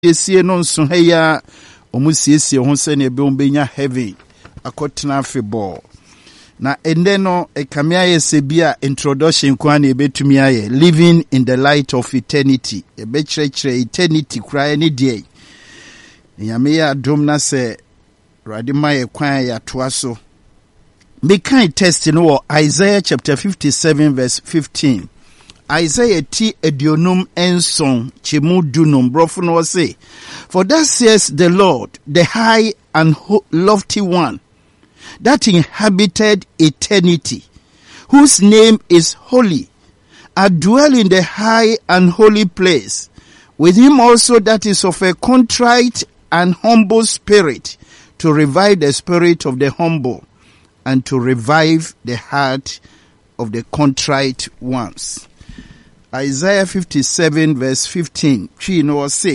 esie no nso heya omusiesie ho se ne be ombenya heaven akotena afeball na ende no ekamia yesebia introduction kwa na ebetumi aye living in the light of eternity ebechire eternity kra ne die nyame ya dom na se radima ye kwan ya toaso me kan test no Isaiah chapter 57 verse 15. Isaiah ti edionum enson chemu dunum brofo no say, for that says the Lord, the high and lofty one, that inhabited eternity, whose name is holy, I dwell in the high and holy place, with him also that is of a contrite and humble spirit, to revive the spirit of the humble, and to revive the heart of the contrite ones. Isaiah 57 verse 15. Chi no say.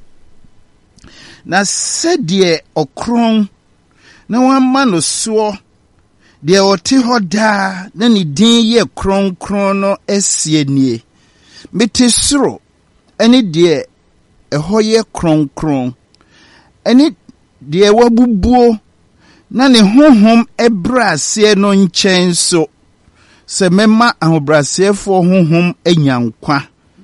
Na sedie okron na wamma no so de oti hoda na ni din ye kron no esie nie. Mete soro eni de eho ye kron. Eni de wabubuo na ne honhom ebrase no nchen so. Se mema ahobrasefo honhom enyankwa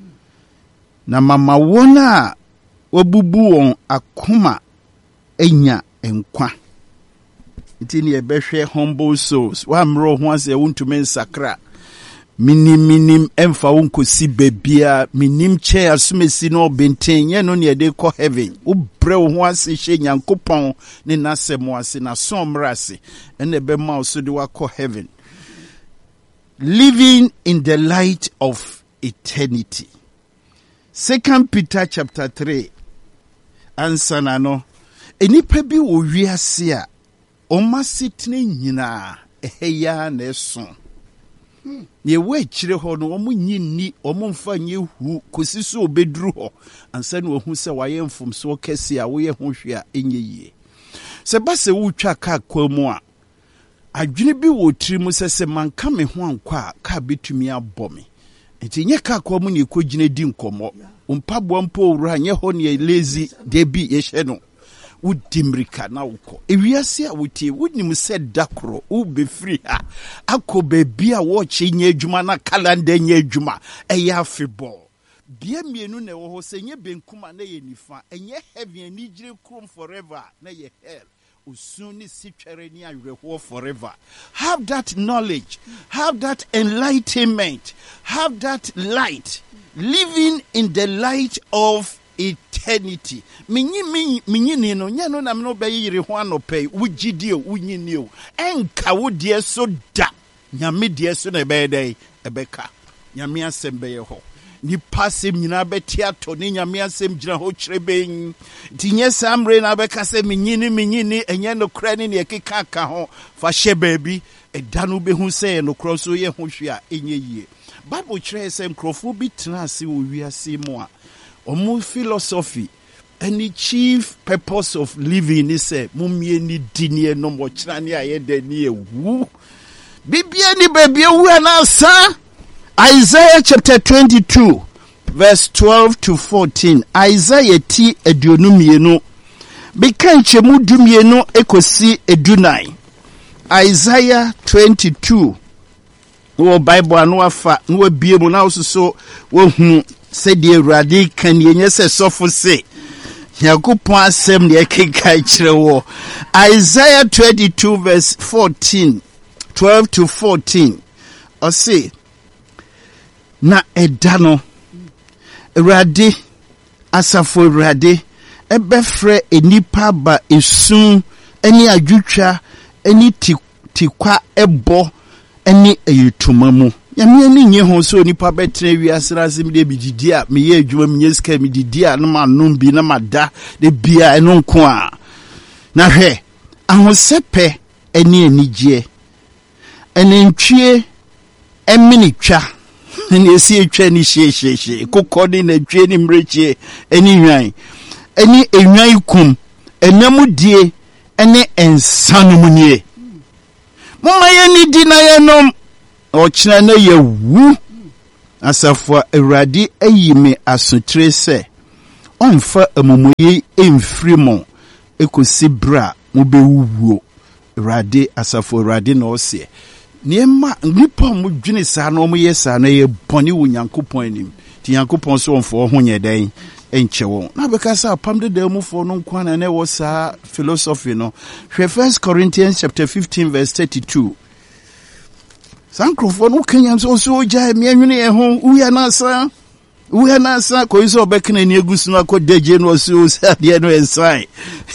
na mama wona wabubu won akoma enya enkwa itini ebehwe humble souls wa mro ho ase wontume nsakra minim emfa wonkosi bebia minim che asumesi no benten ye no ne de ko heaven ubre ho ase hye nyankopon ne nasemo ase na somrase ene be ma so de wa ko heaven. Living in the light of eternity. 2 Peter chapter 3. Answer na no. Enipa bi wo wiase a omasitne nyina eheya na eso. Ye we kire ho no omunyini omumfa nye hu kosiso obedru ho ansa na ohu se waye mfomso kese a wo ye ho hwe a enye yie. Se ba se wo twa ka kwamu a adwene bi wo tiri mu sese manka me ho ankwa ka betumi abome enti nye ka kwa mu ne kogine di nkomo mpabo mpo wura nye ho ne lazy de bi ye hye no udimrika na uko ewiase a wotie wonim se dakro u be free ha akoba bia wo che nye adwuma na calendar nye adwuma eya afeball bia mienu na wo ho se nye benkuma na ye nifa enye heaven ni gire krom forever na ye hell usuni sitwere ni awerehwo forever. Have that knowledge, have that enlightenment, have that light, living in the light of eternity. Minyi no nyano na mno be yire ho anope wugidie unyini o enka wo de so da nyame de so na be dai ebeka nyame asem be ye ho ni pasem nyina betiato ni nyame asem gina ho kireben tinye samre na beka se minyini enye no kra ni ekeka ka ho fa hye baabi edanu be hu se no kro so ye ho hwe a enye yie bible kire se nkrofo bi trase wo wiase mu a omu philosophy any chief purpose of living is say mumie ni dinie no mo kira ni ayede ni ewu bibia ni baabi ewu anasa. Isaiah chapter 22 verse 12 to 14. Isaiah ti edionumienu bekan chemu dumienu ekosi edunai. Isaiah 22 wo Bible anu afa no bie mu na osuso wo hu se de Awurade kan yenye se sofo se Yakopon asem de ekeka kire wo. Isaiah 22 verse 14 12 to 14. O say na edano Awurade asafo Awurade ebefre enipa ba esun eni adwutwa eni tikwa ebo eni etumamu yame ani nye ho so onipa betre wiase razim de bididi a meye adwuma mnyeska mididi a no manom bi na mada de bia eno nko a na hwe ahosepe eni enigye enentwie eminitwa ni esi etwa ni hye kokodi na twa ni mreche eni nwan eni enwan kum enamudie ene ensanumunye mama ye ni di na ye nom ochina na ye wu asafo Awurade ayime asotre se Onfa amomoye emfrimo ekosi bra mobewuwo Rade asafo rade na ose niema nipa mo dwene saa na mo yesa na ye boni wo Nyankopon anim ti Nyankopon so onfo ho nyeden enche won na beka sa pam de mu fo no kwana na wo saa philosophy no hwe 1 Corinthians chapter 15 verse 32 sankrofo no kanyam so oja mi anwene ye ho uya na sa ko iso obekna ni egusu no akodeje no so de no ensign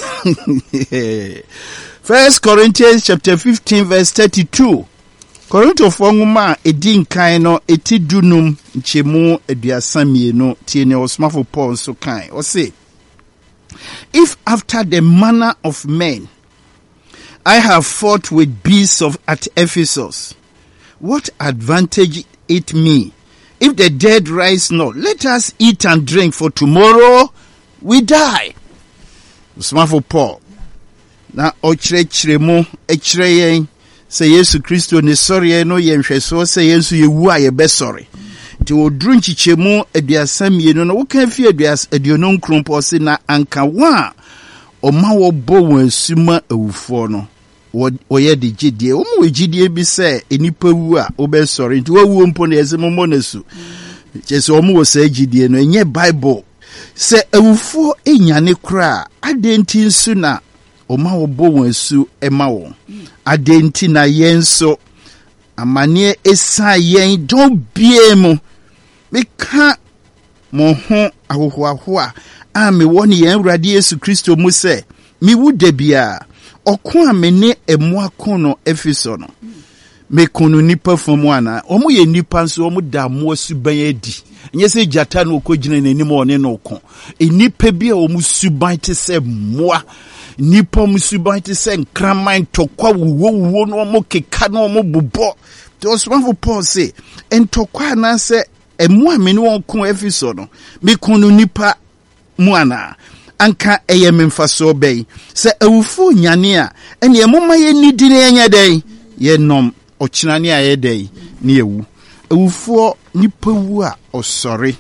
1 Corinthians chapter 15 verse 32. Korinto fonguma edin kan no etidunum nchemu eduasamienu tiene osmafo Paul so kan. O say, if after the manner of men I have fought with beasts at Ephesus, what advantage it me? If the dead rise not, let us eat and drink, for tomorrow we die. Osmafo Paul. Na ochirechiremu echireye se Yesu Kristo ne sori no yenhweso se Yesu yewu aye be sori ti odru nchichemu aduasam no wo kan fi aduonon krompo se na anka wa o ma wo bo won asuma awufo no wo ye de gidie wo mo gidie bi se enipa wu a wo be sori ti wo wu mpo na yesemomo nasu chese wo mo wo se gidie no enye Bible se awufo enyane kra adenti nsu na Oma obo wansu ema won adenti na yenso amane esa yen don biemu meka mo ho ahohoahoa a me woni yen Awurade Yesu Kristo mu se mi wuda bia okon amene emu akono Efeso no me kunu nipa fomu ana omo ye nipa nso omo da mo suban adi nye se jata no okogina nanim one no ko enipa bia omo suban te se moa nipa musuban te se nkraman tokwa wuwo no mo keka no mo bobo to osmafo Paul say entokwa na se emu amene won ko Efeso no me kunu nipa mu ana anka eye memfaso bei se awufo nyane a ene emoma ye nidi ne enya dai ye nom ochinane aye dai ne ewu awufo nipa wu a osori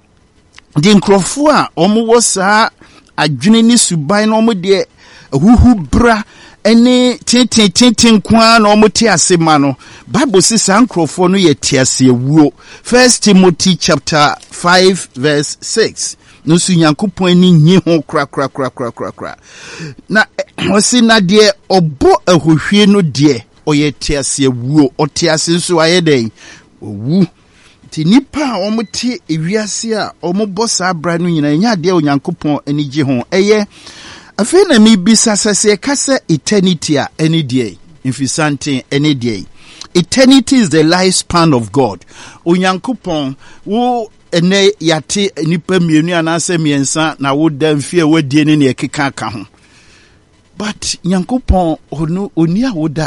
di nkrofo a omo wo saa adwene ni suban no mo de huhu bra ene tintin kwa na omote asema no Bible says ankrofo no ye tiase wuo 1 Timothy chapter 5 verse 6 no su Nyankopon ni nyi ho kra na osi na de obo ahohwie no de oye tiase wuo otiase nso ayeden owu ti nipa omote ewiase a omobo sa bra no nyina nya de Onyankopon ani gye ho eye afena mi bisa sase kase eternity a any day infisante any day. Eternity is the lifespan of God. Onyankopon wo ene yate nipa mienu anase miensa na wo da mfie wadie ne ekeka ka ho. But Nyankopon oni a woda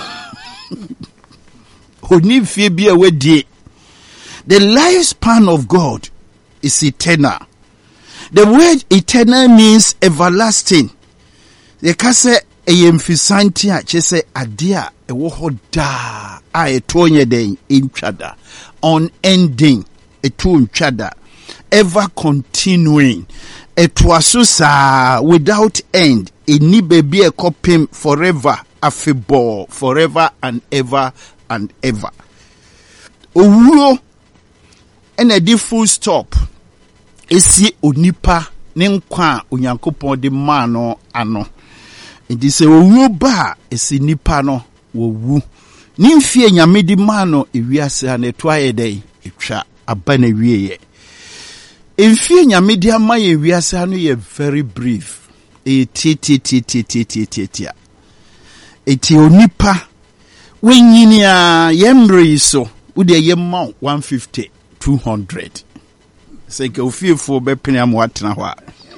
oni mfie bia wadie. The lifespan of God is eternal. The word eternal means everlasting. The kase eyemfisanti a chese adia ewo hoda a etonye den intwada unending eto ntwada ever continuing etwasusa without end eni baby e kopim forever afebo forever and ever and ever. Owuo ena di full stop esi onipa ne nkwa Onyankopon de ma no ano enti se owu ba esi nipa no wowu ni mfie nyame di ma no ewiase ha na to ayedai etwa aba na wieye mfie nyame di ama ye ewiase ha no ye very brief eti onipa wenyini a yemre so ude yemma 150 200 say go fearful be peniam watna hwa.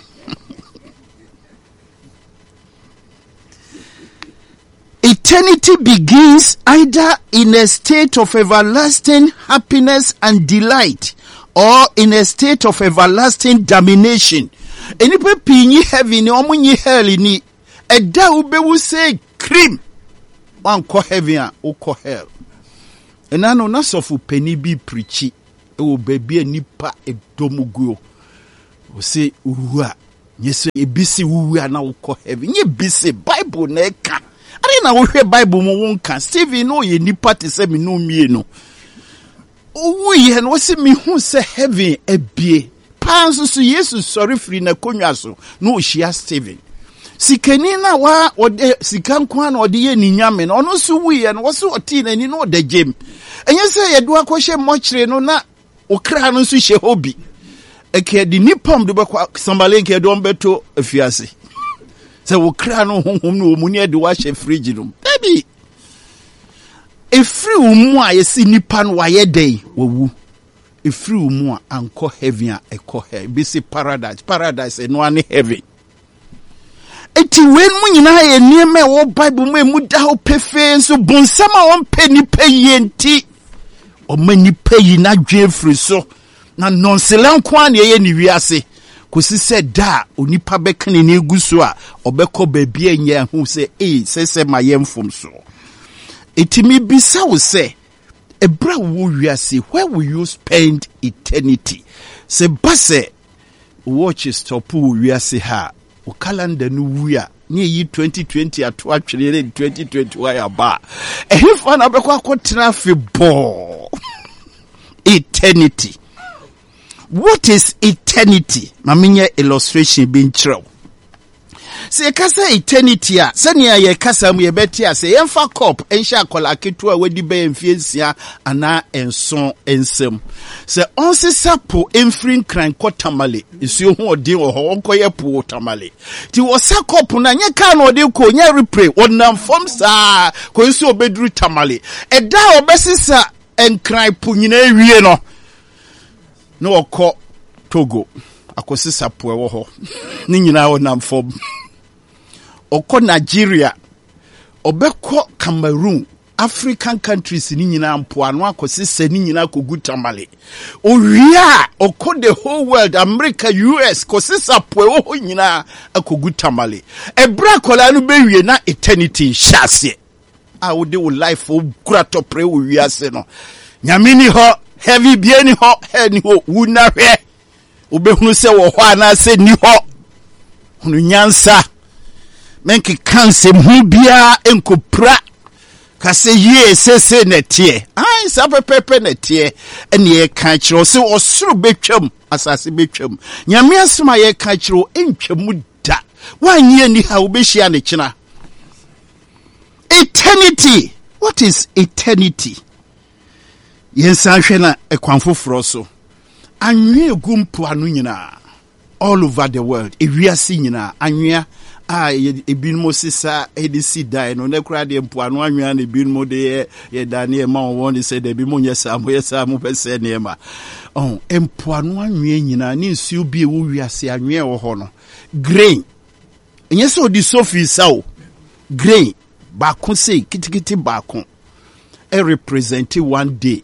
Eternity begins either in a state of everlasting happiness and delight or in a state of everlasting damnation. Enipa pinyi heaven ni omunyi hell ni eda ubewu say cream wan ko heaven a uko hell. Enano na sofu peni bi preachi o baby nipa edomuguo we say uwa yes ebisi uwa na ukọ heaven ye bisi Bible na eka are na wo hwe Bible mo wonka Stephen no ye nipa te se me no mie no owu ye no se me hu se heaven ebie panso so Jesus sorry free na konwa so no ohia Stephen sikani na wa ode sikan kwa na ode ye ni nyame no ono so wu ye no wo so oti na ni no de gem enye se ye do akọhye mochire no na okra no so hye hobi eke di nipam de bakwa sambale nke do mbeto afiase se okra no honhom no omuni e de wa hye fridge no baby efri umu a yesi nipa no waye dey wowu efri umu a anko heaven a ekọ he bi se paradise no ane heaven eti wen mu nyina ye nieme wo Bible mu da ho pefe so bonsama won pe nipa yenti o mani peyi na dwefri so na nonselan kwa na ye ni wiase kosi se da onipa bekane na eguso a obekọ baabi anya hu se se ma yemfom so etimi bisa wo se ebra wo wiase where will you spend eternity se base watch stop wo wiase ha o calendar no wia ni yi 2020 ato atwere 2021 ya ba ehfa na bekọ akotena fe bo eternity. What is eternity? Maminya illustration bin chiro. Se kasa eternity a sania ye kasa mu ye beti a se yemfa cup ensha akola ketu a wedi be mfiesia ana enson ensem. Se onsesa po emfrin kran kotamale isuo hu odin wo ho onkoye po tamale. Ti wo sa cup na nye ka na odi ko nya repray wonam form sa ko isu obeduru tamale. Eda obesisa enkran po nyina ewie no. No okọ Togo akosisa po ewo ho ni nyina wonam form. Oko Nigeria, obeko Cameroon, African countries ni nyina mpoano akosise ni nyina kogu tamale. Owia oko the whole world, America, US kosisa po ho nyina akogu tamale. Ebra kola no bewie na eternity shase. A wo de wo life o kura to pray wo wiase no. Nyamini ho, heavy bieni ho, he ni ho wuna hwe. Obehunu se wo ho ana se ni ho. Hunu nyansa. Menki kanse mhubia enkopra kase ye sese netie ai sabe pepe netie ene ye kan kiro se osuru betwam asase betwam nyame asoma ye kan kiro entwamu da wanye ni ha obehia ne kina eternity. What is eternity? Yensa hwe na ekwanfoforo so anwe egumpo anu nyina all over the world ewiase nyina anwea ebinmo sisa edisi dai no nekura de mpoano anwea na ebinmo de ye dane ma won se de bi mo nyesa mo pese ne ma mpoano anwea nyina ni nsuo bi ewo wiase anwea wo ho no grain enyeso di sofi sawo grain ba ko sei kitikiti ba ko represent one day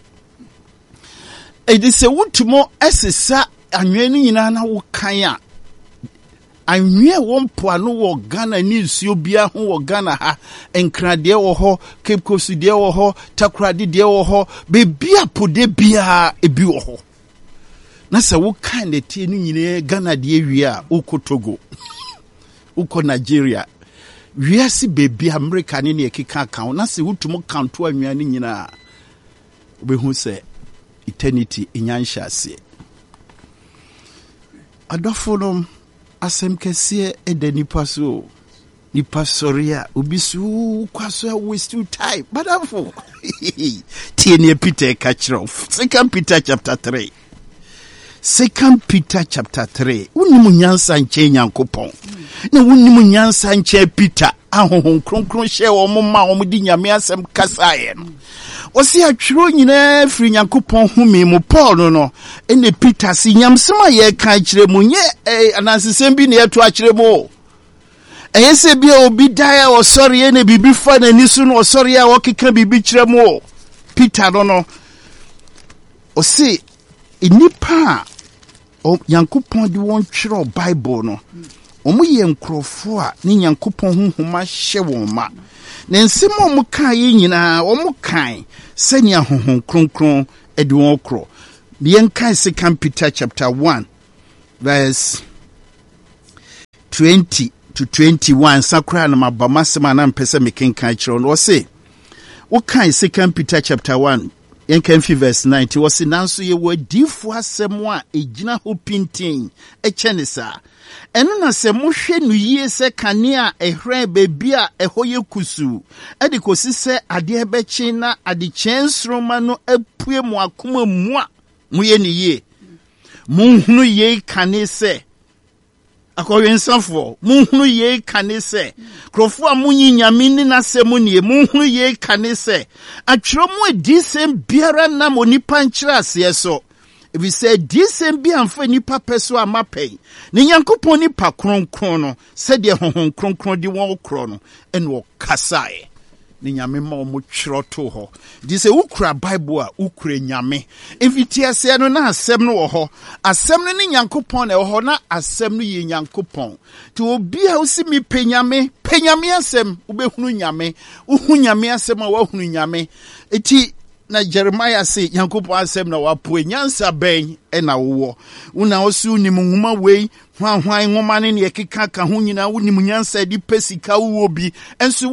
edise wutumo esesa anwea ni nyina na wo kan a anwea wompoano wo Ghana ni nsuo bia ho wo Ghana ha enkrade wo ho Cape Coast de wo ho Takoradi de wo ho bebia pode bia ebi wo ho na se wo kan de tie ni nyine Ghana de wi a uko Togo uko Nigeria wiase bebia America ni ekeka kan na se wutumo kanto anwea ni nyina obehu se eternity inyansha se adofonom asem kese edenipa so nipa soria obisu kwaso waste time badafo tiene Peter kachiro 2 Peter chapter 3 2 Peter chapter 3 unimu nyansa nche nyankopon na unimu nyansa nche Peter ahohon kronkron hye wo mma wo di nyame asem kasaye no osi atwiro nyina firi nyankopon humi mu Paul no ene Peter si nyamsema ye kan kire mu nye anansesem bi ne eto akire mu eyese bi obi daya osori ene bibi fa na nisu no osori a wokeka bibi kire mu Peter no osi enipa nyankopon di won twiro Bible no omu ye nkrofo a ni nyankopon honhoma hye won ma na nsemo omu kan yi nyina omu kan senia honhom kronkron edi won kro bien kan 2 Peter chapter 1 verse 20 to 21. Sakra na mabama sema na mpesa mekenka chiro no say wokan 2 Peter chapter 1 yenkan fi verse 90 wo se nanso ye wadifu asem a egina ho pintin echenisa eno na se mohwe no yie se kane a ehran bebi a ehoye kusu ade kosi se ade ebechi na ade chensroma no apue mu akoma mu a moye ne yie munhunu ye kane se akoyensafo munhunu ye kane se krofo a munyi nyame ni nasemu nie munhunu ye kane se atwero mu adisem biara na monipa nkyira ase so ebi se disem bi amfa nipa peso amapen ne Nyankopon nipa kronkron no se de honhon kronkron di won kro no ene wo kasae ni nyame ma omo twero to ho di se ukura Bible a ukura nyame emfiti ase no na asem no wo ho asem no ni Nyankopon na wo ho na asem no ye Nyankopon ti obi a usi mi penyame asem ubehunu nyame uhu nyame asem a wahunu nyame eti na Jeremiah say Nyankopon asem na wapo nyansa ben na wo una osu ni munhuma wei hwan ngoma ne yekeka ka ho nyina wonim nyansa di pesika wo bi enso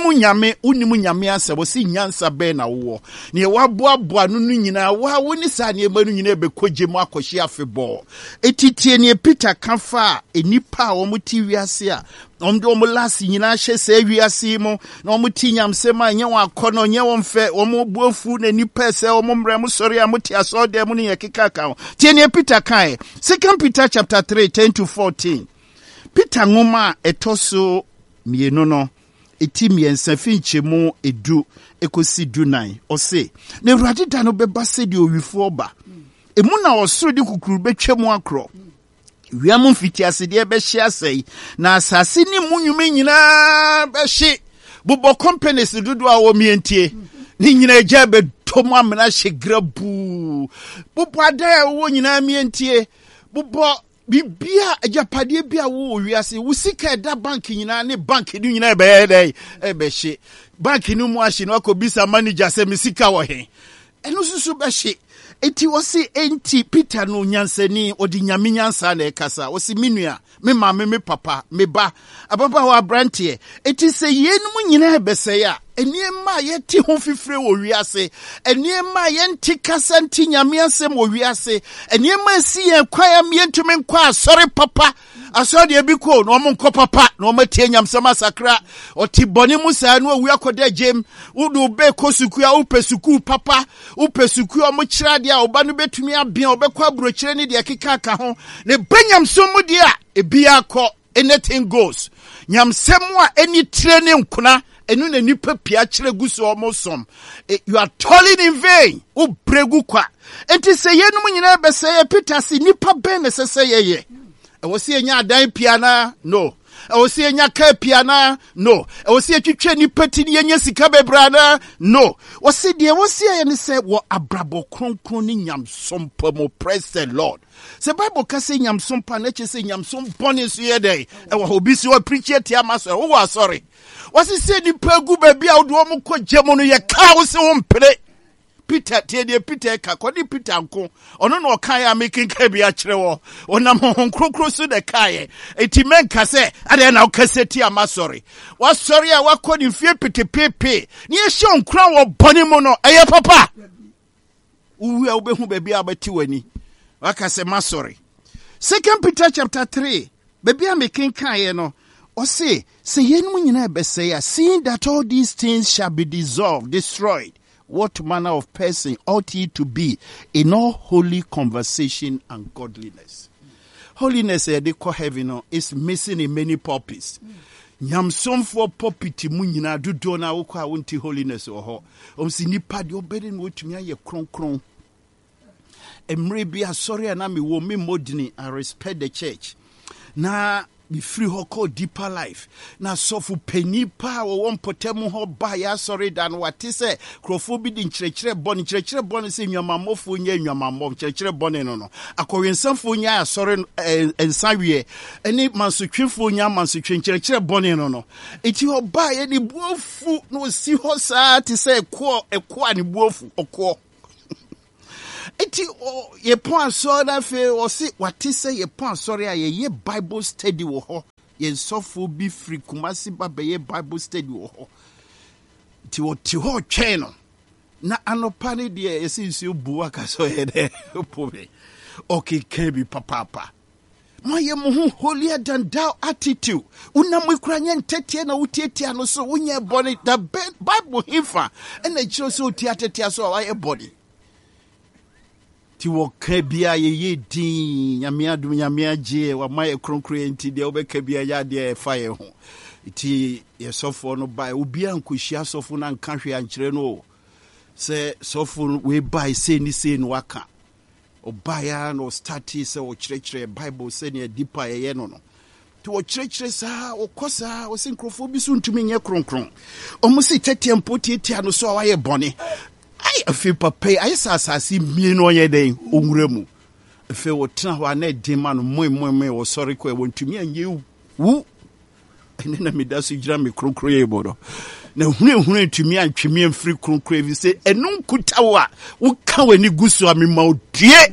wonim nyame asem wo si nyansa ben na wo ne waboaboa no nyina wa woni sa ne eba no nyina bekoje mu akohye afebɔ etitie ne Peter kafa enipa a wo muti wiase a omdo omlasi nyina hye se wiase mu na omuti nyamsema nye wa akɔno nye wo mfe omubuafu na nipa se omumre mu sori amuti asode mu ne yekeka ka tie ne Peter kai 2 Peter chapter 3 10 to 14 Peter ngoma etoso mienu no eti miensa finche mu edu ekosi dunai ose na Awurade da no beba se de owifo oba emu na osoro de kukuru betwa mu akro wiamu fiti asede be hye asai na asase ni munwume nyina be hye bubo companies dudu a wo mientie ni nyina eja be tomu amena hye grabu bubo ada wo nyina mientie bubo bibia ajapade bia wo wiase wo sika da bank nyina ne bank ni nyina be hye bank ni mu ahye no akobisa manager se misika wo he eno susu be hye eti wosi enti Peter no nyansani odi nyame nyansa na ekasa wosi minua me mama me papa me ba ababa wa brantie eti se yenum nyina ebese ya eniema ye ti ho fifire wo wiase eniema ye nti kasa nti nyame asem wo wiase eniema si ye kwaya me ntumi nkwa asori papa asori e bi ko no mo nkɔ papa no mo tie nyamsam asakra oti boni musa no awu akoda jem wudu be ko suku a upesuku papa upesuku o mo kira de a oba no betumi abia obekɔ aburokyire ne de keka ka ho ne banyamsom mu de a ebia kɔ anything goes nyamsem a eni training nkuna enu na nipa pia kire guso omosom you are toiling in vain u bregu kwa enti se yenum nyina bese ye Peter si nipa ben ne sese ye ewosi enya adan piana no ewosi enya ka piana no ewosi etwetwe nipa ti ne enya sika bebrana no wosi de wosi ye ne se wo abrabo kronkron ni nyamsom pamo praise the Lord se Bible ka se nyamsom pa na che se nyamsom bone so ye dey ewo obi si wo preach it ya maso wo sorry wasi se nipa gu ba bia wo do mo ko jemo no ye ka wo se wo mpre Peter tie Peter ka kodi Peter nko ono no kan ya making ka bia kire wo onam honkrokro so de kai eti menka se ade na okaseti ama sorry wa sorry a wakodi fie petepepe ni ehye onkra wo bone mu no eye papa uwi a obehu ba bia abati wani wakase ma sorry 2 Peter chapter 3 ba bia making kai no o say yenum nyina ebese ya seeing that all these things shall be dissolved destroyed what manner of person ought ye to be in all holy conversation and godliness. Holiness they call heaven is missing in many purposes. Nyamsom for popiti munyina dudo na ukwa wunti holiness oho. Si nipa di obeden wotumi aye kronkron. Emre bia sorry anami wo me modini I respect the church. Na be free ho call deeper life na sofu penipa wo won potemu ho ba ya sorry dan wati se krofo bi di nkyerɛkyerɛ bɔne se nwamamofo nya nwamamom nkyerɛkyerɛ bɔne no akɔwensamfo nya sorry ensawie eni mansotwefo nya mansotwe nkyerɛkyerɛ bɔne no eti ho ba ye ni buofu no si ho saa ti se ɛko ani buofu ɔko Eti ye pon so na fe o si wate say ye pon sorry a ye Bible study wo ho ye sofo bi free Kumasi ba be ye Bible study wo ho ti wo ti ho twen no na anopa ne de ye sinsi obu aka so ye de pobe okay can be papa my holier than thou attitude una mukura ntetie na utietia no so unye body the Bible hifa and the show so tiatetia so why body ti wo ka bia ye din nyame adum nyame agye wa mai kronkro enti de obeka bia ya de fire ho ti ye sofo no bai obi ankohia sofo na nka hwe ankyere no se sofo we bai se ni se no waka obaya no stati se wo kyerɛkyerɛ Bible se ne deeper ye no no to wo kyerɛkyerɛ saa wo kosa wo sinkrofo bi so ntumi nye kronkron omo si tetempo tietia no so awaye bɔne ai afi papa ai sasasi mie no ye den onwura mu afi wo tena ho na edima no moi wo sɔre ko e wo ntumi anye wu ene na meda so gira me kronkron ye bodo na hunu ntumi antwemi amfiri kronkron vi se enu nkuta wo a wo ka wani gusu a mema odie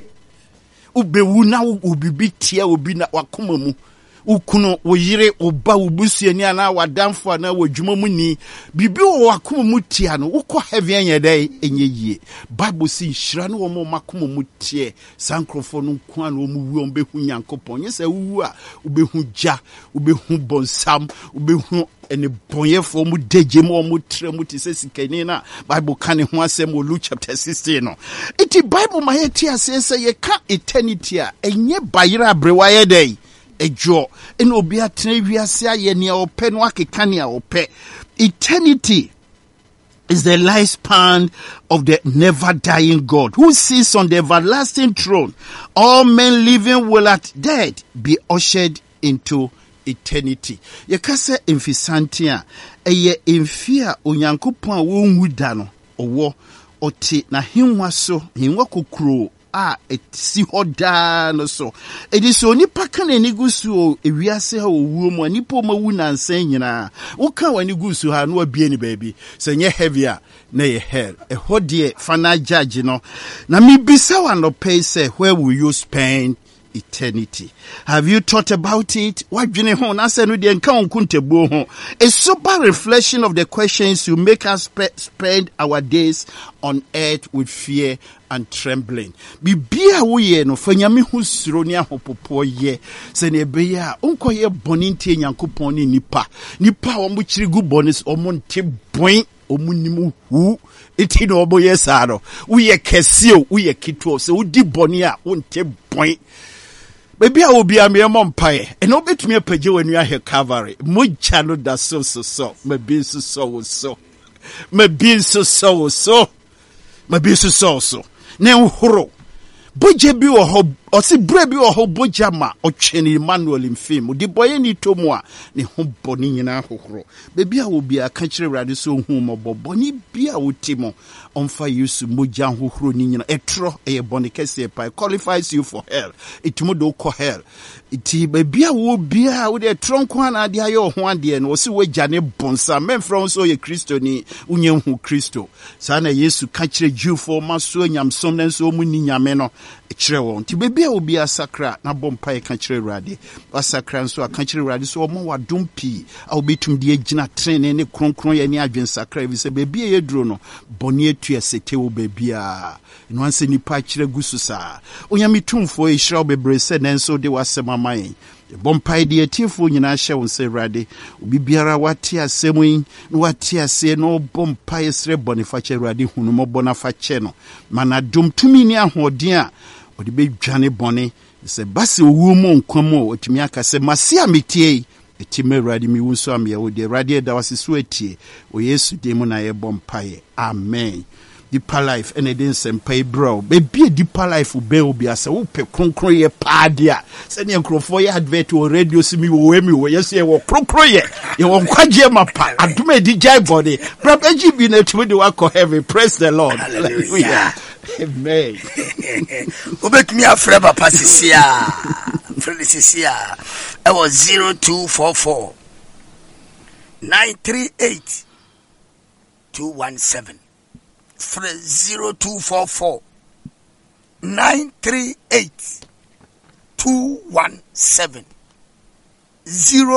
ubewu na ubibi tie obi na wakoma mu ukunu wo yire oba ubusuani ana wadamfo na wadwuma mu ni bibi wo wakoma mu tie no ukọ heavy anya dai enye yie Bible si hira no wo makoma mu tie sankrofo no nko an wo mu wu on behu Nyankopon nyese wu a ubehu ja ubehu bonsam ubehu ene bonyefo mu deje mu tre mu ti sesikani na Bible kan ho asem wo Luke chapter 16 no iti Bible ma ye tie ase ye ka eternity a enye bayira abrewa ye dai ejo en obi atena wiase aye ne ope no akeka ne ope. Eternity is the lifespan of the never dying God who sits on the everlasting throne. All men living will at death be ushered into eternity. Ye kase emfisanti a eye emfi a Onyankopon a wonwu da no owo oti na hinwa so hinwa kokuro eti hoda no so edi so nipa kan ani gusu ewiase ha owuo mu nipa ma wu nansan nyina wo kan wani gusu ha no abie ni baabi se nye heavy a na ye hell ehode fana judge no na mi bisa wa no pay say where will you spend eternity? Have you thought about it? What do you know? A sober reflection of the questions will make us spend our days on earth with fear and trembling. Bibia we no fanyame husuro ni ahopopo ye se ne be ya onko ye boni ntie Nyankopon ni nipa omo chirigu bonis omo nte boin omunimu hu iti no obo yesaro uye kesio uye kituo se udi boni a onte boin. Baby, I will be a mere mompae, and no bit me a page when you are here Calvary. Muchano da so, my being so, my being so, my being so. Now, horo. Boje bi wo ho osi bre bi wo ho bojama o twene Emmanuel mfim di boye ni tomu a ne ho boni nyina hohoro bebi a wo bia ka kire wrade so hu mo boboni bia wo timo onfa Yesu moja hohoro ni nyina etro eye boni kese pa qualifies you for hell itimo do ko hell iti bebi a wo bia wo de tronko ana de ayo ho ade no osi wagya ne bonsa memfro so ye Kristo ni unye hu Kristo sana Yesu ka kire Jewfo maso nyamsom na so mu ni nyame no ekire won ti bebi a obi asakra na bompa e ka kire Awurade asakra nso aka kire Awurade so omo wadom pi a obetum de agina trene ne kronkron ye ne adwen sakra bi se bebi e duro no boni atu esete wo bebi a no anse nipa kire gusu sa onyame tumfo e hira obebre se nenso de wasema man bompa de atifo nyina hye won se Awurade obi biara wate asemu yi no wate ase no bompa esre bonifa kire Awurade hunu mo bona fa kye no mana dom tumi ni ahoden a odi be dwane bone se base owu mo nkwamo otimi aka se masia metie etime Awurade mi wunso am ye odi Awurade da wasiso atie o Yesu de mu na ye bompae amen. Deeper life and it didn't pay bro. Baby deeper life will be asa upe kronkroye padia. Send your crofo advert to radio simi we yes ye wo kronkroye. You won kwaje mapa. Adume DJ body. Brother GB na to do work heavy. Praise the Lord. Hallelujah. Amen. Obek me afre papa sisia. Fredi sisia. I was 0244 938 217. 0244 938 217